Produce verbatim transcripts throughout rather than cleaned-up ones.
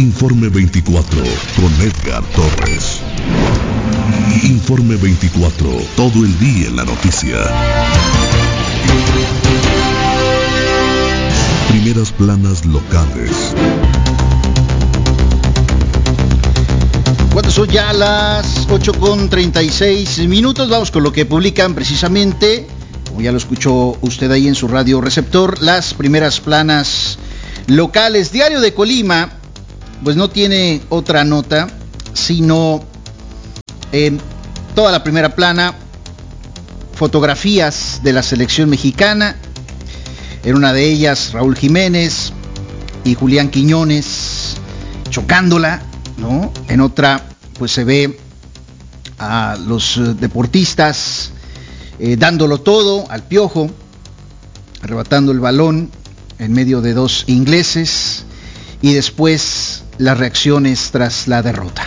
Informe veinticuatro con Edgar Torres. Informe veinticuatro, todo el día en la noticia. Primeras planas locales. Cuando son ya las ocho con treinta y seis minutos, vamos con lo que publican precisamente, como ya lo escuchó usted ahí en su radio receptor, las primeras planas locales. Diario de Colima, pues no tiene otra nota, sino en toda la primera plana, fotografías de la selección mexicana. En una de ellas, Raúl Jiménez y Julián Quiñones chocándola, ¿no? En otra, pues se ve a los deportistas eh, dándolo todo al Piojo, arrebatando el balón en medio de dos ingleses, y después las reacciones tras la derrota.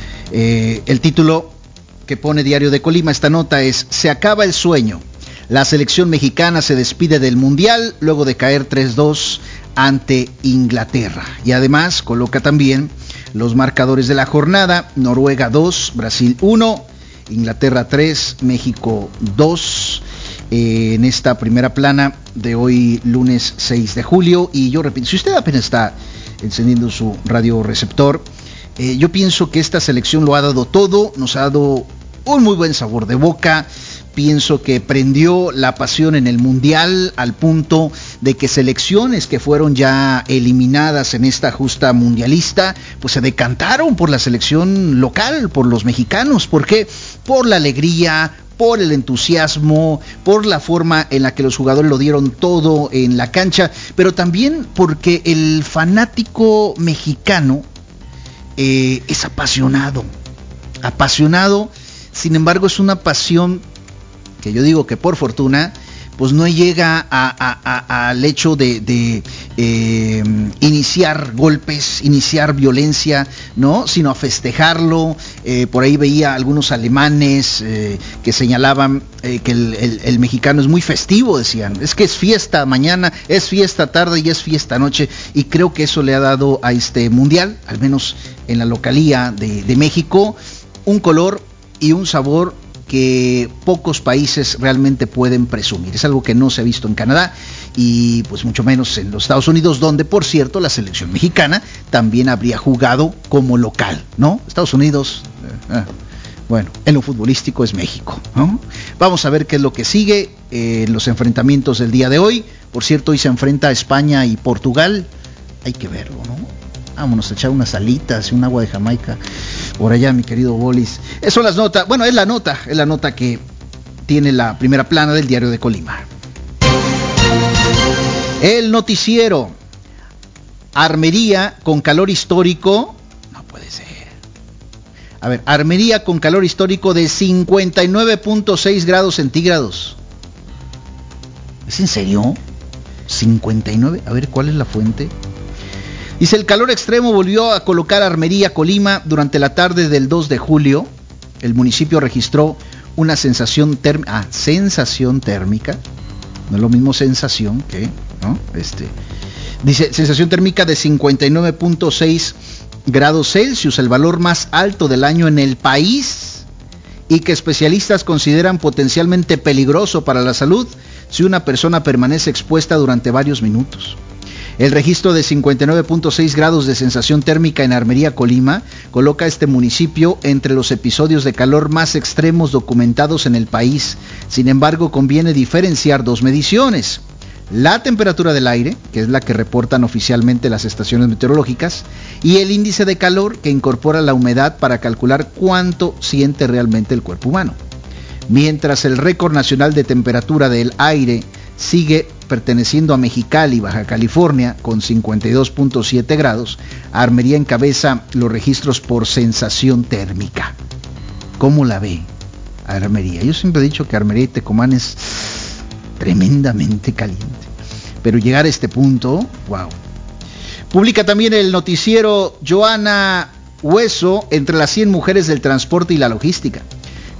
Eh, el título que pone Diario de Colima, esta nota es: se acaba el sueño. La selección mexicana se despide del Mundial luego de caer tres dos ante Inglaterra. Y además coloca también los marcadores de la jornada: Noruega dos, Brasil uno, Inglaterra tres, México dos. Eh, en esta primera plana de hoy, lunes seis de julio. Y yo repito, si usted apenas está encendiendo su radio receptor, eh, yo pienso que esta selección lo ha dado todo, nos ha dado un muy buen sabor de boca. Pienso que prendió la pasión en el Mundial al punto de que selecciones que fueron ya eliminadas en esta justa mundialista, pues se decantaron por la selección local, por los mexicanos. ¿Por qué? Por la alegría, por el entusiasmo, por la forma en la que los jugadores lo dieron todo en la cancha, pero también porque el fanático mexicano eh, es apasionado, apasionado. Sin embargo, es una pasión que yo digo que por fortuna pues no llega a, a, a, al hecho de, de eh, iniciar golpes, iniciar violencia, ¿no? Sino a festejarlo. Eh, por ahí veía algunos alemanes eh, que señalaban eh, que el, el, el mexicano es muy festivo, decían. Es que es fiesta mañana, es fiesta tarde y es fiesta noche. Y creo que eso le ha dado a este mundial, al menos en la localía de, de México, un color y un sabor que pocos países realmente pueden presumir. Es algo que no se ha visto en Canadá y pues mucho menos en los Estados Unidos, donde por cierto la selección mexicana también habría jugado como local, ¿no? Estados Unidos, eh, bueno, en lo futbolístico es México, ¿no? Vamos a ver qué es lo que sigue en eh, los enfrentamientos del día de hoy. Por cierto, hoy se enfrenta a España y Portugal. Hay que verlo, ¿no? Vámonos a echar unas alitas y un agua de Jamaica por allá, mi querido Bolis. Esas son las notas. Bueno, es la nota, es la nota que tiene la primera plana del Diario de Colima. El noticiero. Armería con calor histórico. No puede ser. A ver, Armería con calor histórico de cincuenta y nueve punto seis grados centígrados. ¿Es en serio? cincuenta y nueve. A ver, ¿cuál es la fuente? Dice: el calor extremo volvió a colocar Armería, Colima, durante la tarde del dos de julio. El municipio registró una sensación térmica, ah, sensación térmica, no es lo mismo sensación que, ¿no? Este, dice, sensación térmica de cincuenta y nueve punto seis grados Celsius, el valor más alto del año en el país, y que especialistas consideran potencialmente peligroso para la salud si una persona permanece expuesta durante varios minutos. El registro de cincuenta y nueve punto seis grados de sensación térmica en Armería, Colima, coloca a este municipio entre los episodios de calor más extremos documentados en el país. Sin embargo, conviene diferenciar dos mediciones: la temperatura del aire, que es la que reportan oficialmente las estaciones meteorológicas, y el índice de calor, que incorpora la humedad para calcular cuánto siente realmente el cuerpo humano. Mientras el récord nacional de temperatura del aire sigue perteneciendo a Mexicali, Baja California, con cincuenta y dos punto siete grados, Armería encabeza los registros por sensación térmica. ¿Cómo la ve Armería? Yo siempre he dicho que Armería y Tecomán es tremendamente caliente, pero llegar a este punto, wow. Publica también el noticiero Joana Hueso entre las cien mujeres del transporte y la logística.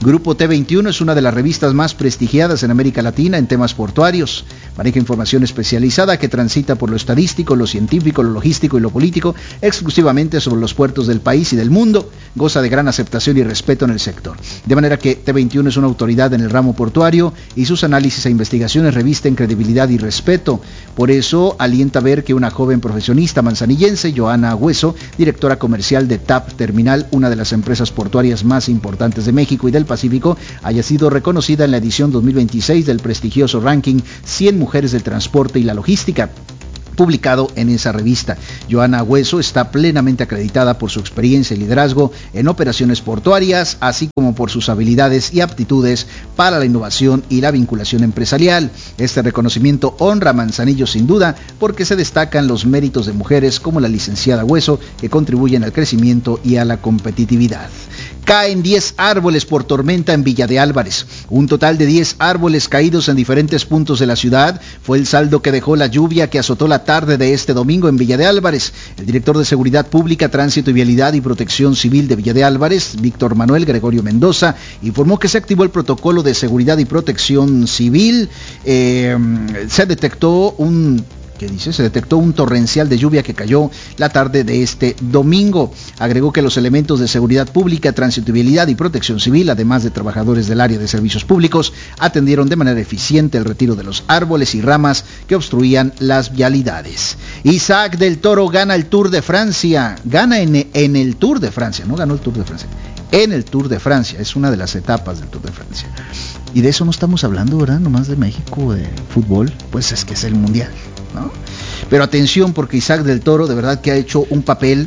Grupo T veintiuno es una de las revistas más prestigiadas en América Latina en temas portuarios. Maneja información especializada que transita por lo estadístico, lo científico, lo logístico y lo político, exclusivamente sobre los puertos del país y del mundo. Goza de gran aceptación y respeto en el sector. De manera que T veintiuno es una autoridad en el ramo portuario y sus análisis e investigaciones revisten credibilidad y respeto. Por eso alienta ver que una joven profesionista manzanillense, Joana Hueso, directora comercial de T A P Terminal, una de las empresas portuarias más importantes de México y del Pacífico, haya sido reconocida en la edición dos mil veintiséis del prestigioso ranking cien Mujeres del Transporte y la Logística, publicado en esa revista. Joana Hueso está plenamente acreditada por su experiencia y liderazgo en operaciones portuarias, así como por sus habilidades y aptitudes para la innovación y la vinculación empresarial. Este reconocimiento honra a Manzanillo sin duda, porque se destacan los méritos de mujeres como la licenciada Hueso, que contribuyen al crecimiento y a la competitividad. Caen diez árboles por tormenta en Villa de Álvarez. Un total de diez árboles caídos en diferentes puntos de la ciudad fue el saldo que dejó la lluvia que azotó la tarde de este domingo en Villa de Álvarez. El director de Seguridad Pública, Tránsito y Vialidad y Protección Civil de Villa de Álvarez, Víctor Manuel Gregorio Mendoza, informó que se activó el protocolo de seguridad y protección civil. Eh, se detectó un... ¿Qué dice? Se detectó un torrencial de lluvia que cayó la tarde de este domingo. Agregó que los elementos de seguridad pública, tránsito y vialidad y protección civil, además de trabajadores del área de servicios públicos, atendieron de manera eficiente el retiro de los árboles y ramas que obstruían las vialidades. Isaac del Toro gana el Tour de Francia. Gana en, en el Tour de Francia, no ganó el Tour de Francia. En el Tour de Francia, es una de las etapas del Tour de Francia. Y de eso no estamos hablando, ¿verdad? Nomás de México, de fútbol, pues es que es el mundial, ¿no? Pero atención, porque Isaac del Toro de verdad que ha hecho un papel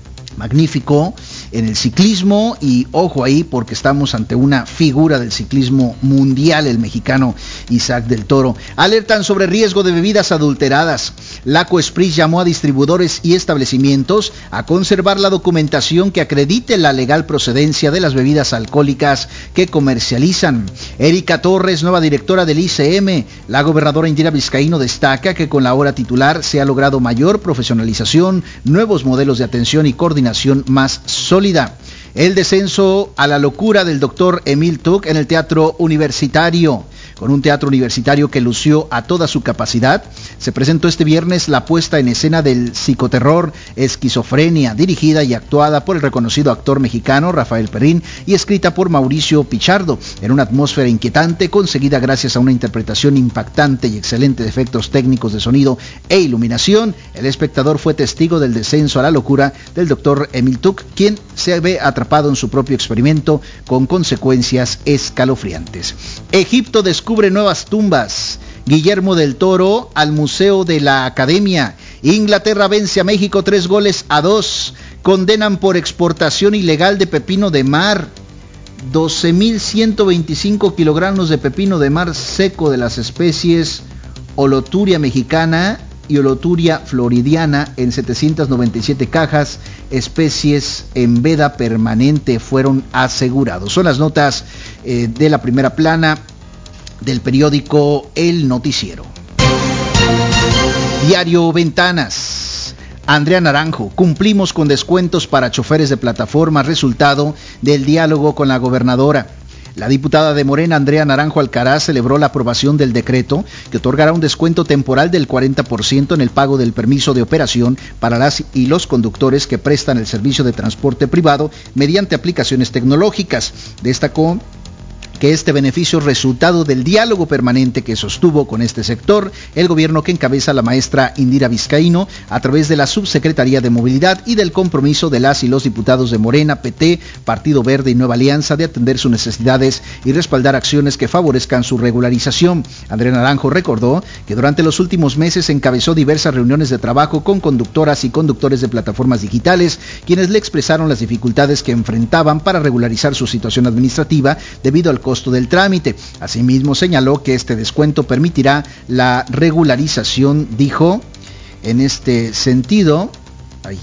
magnífico en el ciclismo, y ojo ahí porque estamos ante una figura del ciclismo mundial, el mexicano Isaac del Toro. Alertan sobre riesgo de bebidas adulteradas. La COESPRIS llamó a distribuidores y establecimientos a conservar la documentación que acredite la legal procedencia de las bebidas alcohólicas que comercializan. Erika Torres, nueva directora del I C M. La gobernadora Indira Vizcaíno destaca que con la hora titular se ha logrado mayor profesionalización, nuevos modelos de atención y coordinación más sólida. El descenso a la locura del doctor Emil Tuck en el Teatro Universitario. Con un teatro universitario que lució a toda su capacidad, se presentó este viernes la puesta en escena del psicoterror Esquizofrenia, dirigida y actuada por el reconocido actor mexicano Rafael Perrín y escrita por Mauricio Pichardo, en una atmósfera inquietante conseguida gracias a una interpretación impactante y excelente de efectos técnicos de sonido e iluminación. El espectador fue testigo del descenso a la locura del doctor Emil Tuck, quien se ve atrapado en su propio experimento con consecuencias escalofriantes. Egipto descubre Descubre nuevas tumbas. Guillermo del Toro al Museo de la Academia. Inglaterra vence a México tres goles a dos. Condenan por exportación ilegal de pepino de mar. doce mil ciento veinticinco kilogramos de pepino de mar seco de las especies Oloturia mexicana y Oloturia floridiana en setecientas noventa y siete cajas, especies en veda permanente, fueron asegurados. Son las notas eh, de la primera plana del periódico El Noticiero. Diario Ventanas. Andrea Naranjo, cumplimos con descuentos para choferes de plataforma, resultado del diálogo con la gobernadora. La diputada de Morena, Andrea Naranjo Alcaraz, celebró la aprobación del decreto que otorgará un descuento temporal del cuarenta por ciento en el pago del permiso de operación para las y los conductores que prestan el servicio de transporte privado mediante aplicaciones tecnológicas. Destacó que este beneficio es resultado del diálogo permanente que sostuvo con este sector el gobierno que encabeza la maestra Indira Vizcaíno a través de la Subsecretaría de Movilidad y del compromiso de las y los diputados de Morena, P T, Partido Verde y Nueva Alianza de atender sus necesidades y respaldar acciones que favorezcan su regularización. Andrea Naranjo recordó que durante los últimos meses encabezó diversas reuniones de trabajo con conductoras y conductores de plataformas digitales, quienes le expresaron las dificultades que enfrentaban para regularizar su situación administrativa debido al costo del trámite. Asimismo, señaló que este descuento permitirá la regularización, dijo, en este sentido, ay,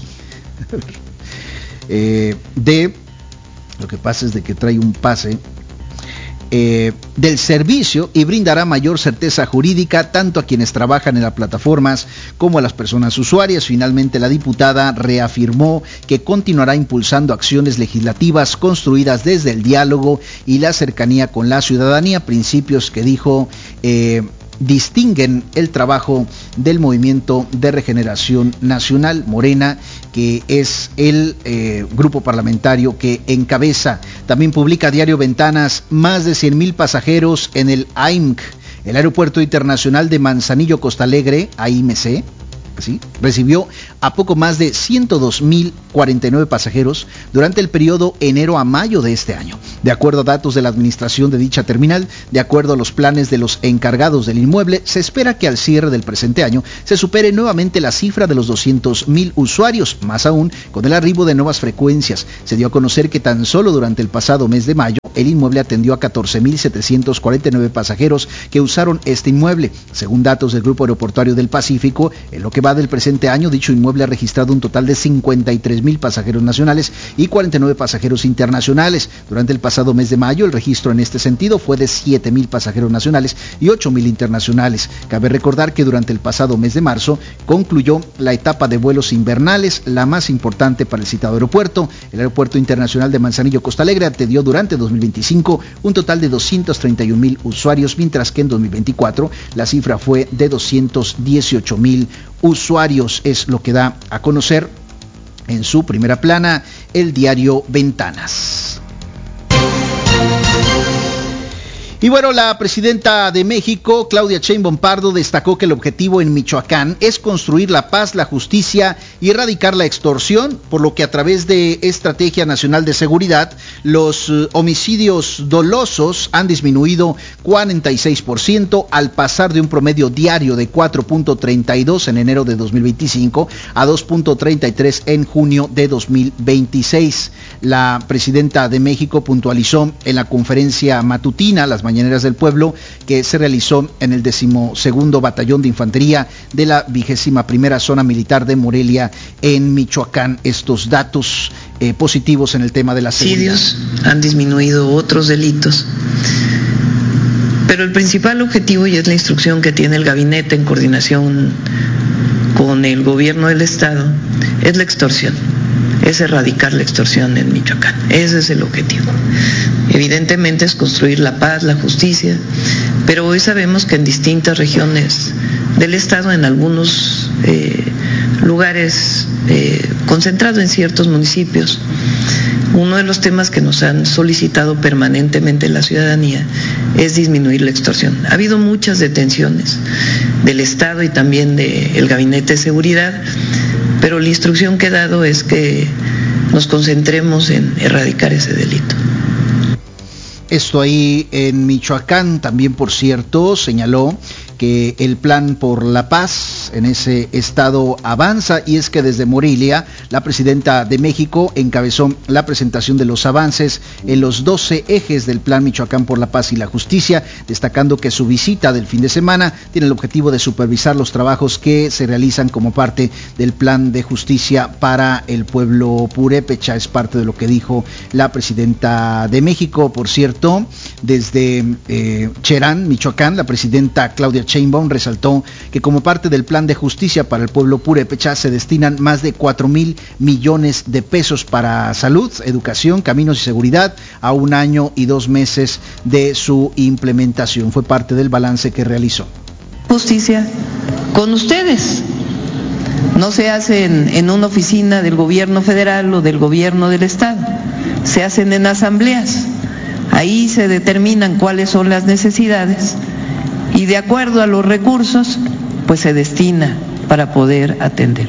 eh, de, lo que pasa es de que trae un pase, eh, del servicio y brindará mayor certeza jurídica tanto a quienes trabajan en las plataformas como a las personas usuarias. Finalmente, la diputada reafirmó que continuará impulsando acciones legislativas construidas desde el diálogo y la cercanía con la ciudadanía, principios que dijo eh, distinguen el trabajo del Movimiento de Regeneración Nacional, Morena, que es el eh, grupo parlamentario que encabeza. También publica Diario Ventanas, más de cien mil pasajeros en el A I M C, el Aeropuerto Internacional de Manzanillo Costa Alegre, A I M C, ¿sí?, recibió a poco más de ciento dos mil cuarenta y nueve pasajeros durante el periodo enero a mayo de este año. De acuerdo a datos de la administración de dicha terminal, de acuerdo a los planes de los encargados del inmueble, se espera que al cierre del presente año se supere nuevamente la cifra de los doscientos mil usuarios, más aún con el arribo de nuevas frecuencias. Se dio a conocer que tan solo durante el pasado mes de mayo, el inmueble atendió a catorce mil setecientos cuarenta y nueve pasajeros que usaron este inmueble. Según datos del Grupo Aeroportuario del Pacífico, en lo que va del presente año, dicho inmueble ha registrado un total de cincuenta y tres mil pasajeros nacionales y cuarenta y nueve pasajeros internacionales. Durante el pasado mes de mayo, el registro en este sentido fue de siete mil pasajeros nacionales y ocho mil internacionales. Cabe recordar que durante el pasado mes de marzo concluyó la etapa de vuelos invernales, la más importante para el citado aeropuerto. El Aeropuerto Internacional de Manzanillo Costa Alegre atendió durante dos mil veinticinco un total de doscientos treinta y un mil usuarios, mientras que en dos mil veinticuatro la cifra fue de doscientos dieciocho mil usuarios. Es lo que da a conocer en su primera plana el diario Ventanas. Y bueno, la presidenta de México, Claudia Sheinbaum Pardo, destacó que el objetivo en Michoacán es construir la paz, la justicia y erradicar la extorsión, por lo que a través de Estrategia Nacional de Seguridad, los uh, homicidios dolosos han disminuido cuarenta y seis por ciento al pasar de un promedio diario de cuatro punto treinta y dos en enero de dos mil veinticinco a dos punto treinta y tres en junio de dos mil veintiséis. La presidenta de México puntualizó en la conferencia matutina, las Mañaneras del Pueblo, que se realizó en el decimosegundo Batallón de Infantería de la vigésima primera Zona Militar de Morelia, en Michoacán. Estos datos eh, positivos en el tema de la seguridad. Homicidios han disminuido, otros delitos, pero el principal objetivo, y es la instrucción que tiene el gabinete en coordinación con el gobierno del estado, es la extorsión. Es erradicar la extorsión en Michoacán. Ese es el objetivo. Evidentemente es construir la paz, la justicia, pero hoy sabemos que en distintas regiones del estado, en algunos eh, lugares eh, concentrados en ciertos municipios, uno de los temas que nos han solicitado permanentemente la ciudadanía es disminuir la extorsión. Ha habido muchas detenciones del estado y también del Gabinete de Seguridad, pero la instrucción que he dado es que nos concentremos en erradicar ese delito. Esto ahí en Michoacán. También, por cierto, señaló que el plan por la paz en ese estado avanza, y es que desde Morelia la presidenta de México encabezó la presentación de los avances en los doce ejes del plan Michoacán por la paz y la justicia, destacando que su visita del fin de semana tiene el objetivo de supervisar los trabajos que se realizan como parte del plan de justicia para el pueblo purépecha. Es parte de lo que dijo la presidenta de México. Por cierto, desde eh, Cherán, Michoacán, la presidenta Claudia Sheinbaum resaltó que como parte del plan de justicia para el pueblo purépecha se destinan más de cuatro mil millones de pesos para salud, educación, caminos y seguridad a un año y dos meses de su implementación. Fue parte del balance que realizó. Justicia con ustedes. No se hace en, en una oficina del gobierno federal o del gobierno del estado, se hacen en asambleas. Ahí se determinan cuáles son las necesidades y de acuerdo a los recursos, pues se destina para poder atender.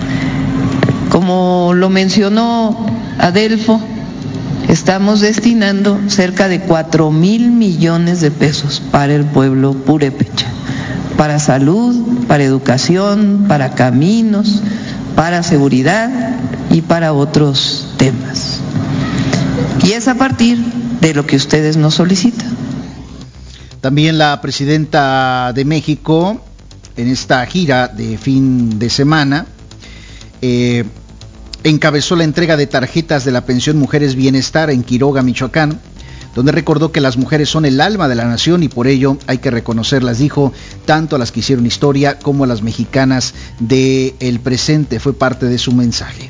Como lo mencionó Adelfo, estamos destinando cerca de cuatro mil millones de pesos para el pueblo purépecha, para salud, para educación, para caminos, para seguridad y para otros temas. Y es a partir de lo que ustedes nos solicitan. También la presidenta de México, en esta gira de fin de semana, eh, encabezó la entrega de tarjetas de la pensión Mujeres Bienestar en Quiroga, Michoacán, donde recordó que las mujeres son el alma de la nación y por ello hay que reconocerlas, dijo, tanto a las que hicieron historia como a las mexicanas del presente. Fue parte de su mensaje.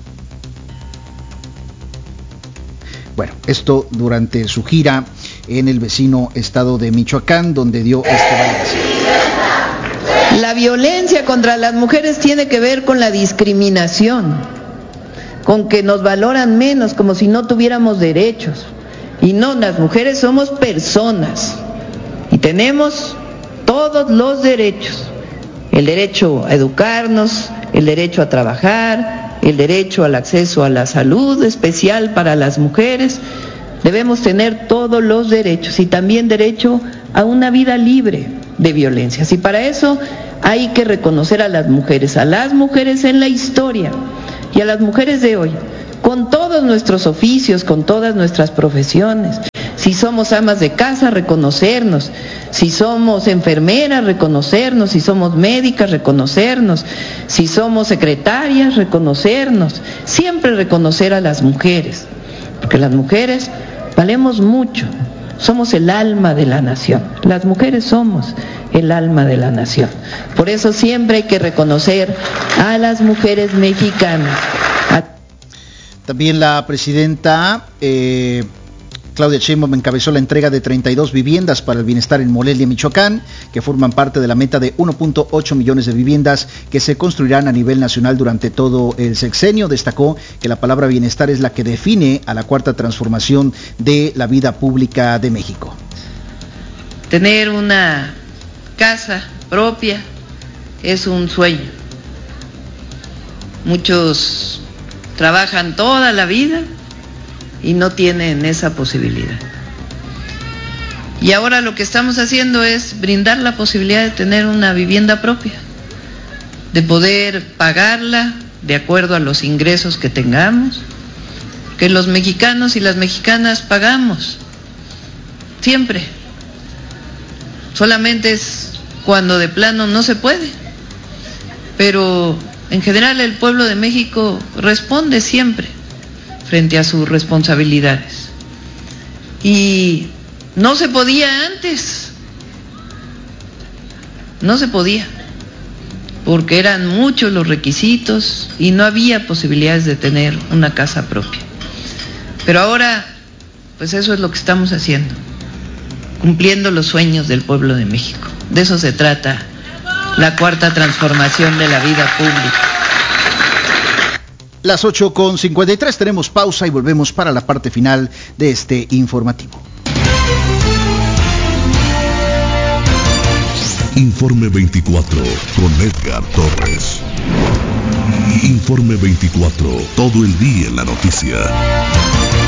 Bueno, esto durante su gira en el vecino estado de Michoacán, donde dio este balance. La violencia contra las mujeres tiene que ver con la discriminación, con que nos valoran menos, como si no tuviéramos derechos. Y no, las mujeres somos personas y tenemos todos los derechos. El derecho a educarnos, el derecho a trabajar, el derecho al acceso a la salud especial para las mujeres. Debemos tener todos los derechos y también derecho a una vida libre de violencias. Y para eso hay que reconocer a las mujeres, a las mujeres en la historia y a las mujeres de hoy, con todos nuestros oficios, con todas nuestras profesiones. Si somos amas de casa, reconocernos. Si somos enfermeras, reconocernos. Si somos médicas, reconocernos. Si somos secretarias, reconocernos. Siempre reconocer a las mujeres, porque las mujeres valemos mucho. Somos el alma de la nación. Las mujeres somos el alma de la nación. Por eso siempre hay que reconocer a las mujeres mexicanas. A... También la presidenta eh, Claudia Sheinbaum encabezó la entrega de treinta y dos viviendas para el bienestar en Morelia, Michoacán, que forman parte de la meta de uno punto ocho millones de viviendas que se construirán a nivel nacional durante todo el sexenio. Destacó que la palabra bienestar es la que define a la cuarta transformación de la vida pública de México. Tener una casa propia es un sueño. Muchos trabajan toda la vida y no tienen esa posibilidad. Y ahora lo que estamos haciendo es brindar la posibilidad de tener una vivienda propia, de poder pagarla de acuerdo a los ingresos que tengamos, que los mexicanos y las mexicanas pagamos, siempre. Solamente es cuando de plano no se puede, pero en general el pueblo de México responde siempre frente a sus responsabilidades. Y no se podía antes, no se podía, porque eran muchos los requisitos y no había posibilidades de tener una casa propia. Pero ahora, pues eso es lo que estamos haciendo, cumpliendo los sueños del pueblo de México. De eso se trata la cuarta transformación de la vida pública. Las ocho con cincuenta y tres, tenemos pausa y volvemos para la parte final de este informativo. Informe veinticuatro con Edgar Torres. Informe veinticuatro, todo el día en la noticia.